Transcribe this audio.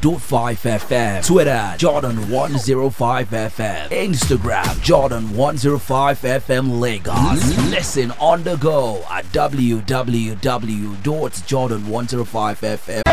105.5FM. Twitter, Jordan105FM. Instagram, Jordan105FM Lagos. Listen on the go at www.jordan105fm.